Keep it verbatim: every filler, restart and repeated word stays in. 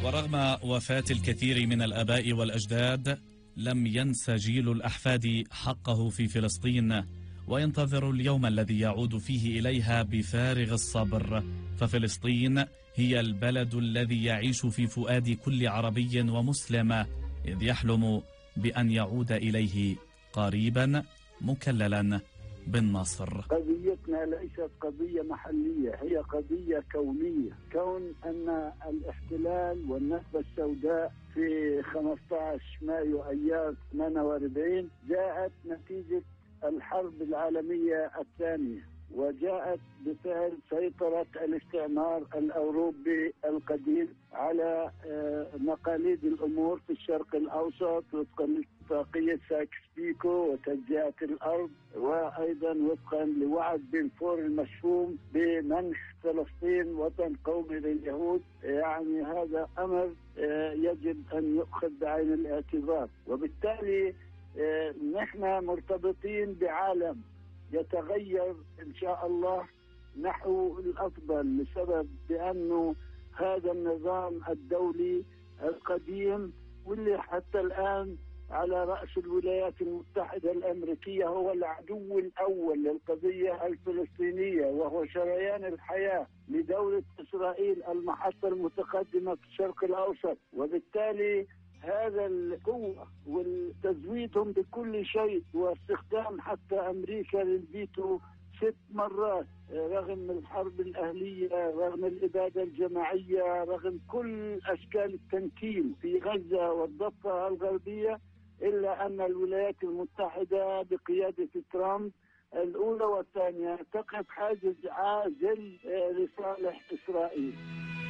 ورغم وفاة الكثير من الآباء والأجداد لم ينس جيل الأحفاد حقه في فلسطين، وينتظر اليوم الذي يعود فيه إليها بفارغ الصبر. ففلسطين هي البلد الذي يعيش في فؤاد كل عربي ومسلم، إذ يحلم بأن يعود إليه قريبا مكللا بالنصر. قضيتنا ليست قضية محلية، هي قضية كونية. كون أن الاحتلال والنكبة السوداء في خمسة عشر مايو أيار ثمانية وأربعين جاءت نتيجة الحرب العالمية الثانية، وجاءت بفعل سيطرة الاستعمار الأوروبي القديم على مقاليد الأمور في الشرق الأوسط وفقا لاتفاقية سايكس-بيكو وتجزئة الأرض، وأيضا وفقا لوعد بلفور المشؤوم بمنح فلسطين وطن قومي لليهود. يعني هذا أمر يجب أن يؤخذ بعين الاعتبار، وبالتالي نحن مرتبطين بعالم يتغير إن شاء الله نحو الأفضل، لسبب بأنه هذا النظام الدولي القديم واللي حتى الآن على رأس الولايات المتحدة الأمريكية هو العدو الأول للقضية الفلسطينية، وهو شريان الحياة لدولة إسرائيل المحطة المتقدمة في الشرق الأوسط. وبالتالي هذا القوة والتزويدهم بكل شيء واستخدام حتى أمريكا للفيتو ست مرات رغم الحرب الأهلية، رغم الإبادة الجماعية، رغم كل أشكال التنكيل في غزة والضفة الغربية، إلا أن الولايات المتحدة بقيادة ترامب الأولى والثانية تقف حاجز عاجل لصالح إسرائيل.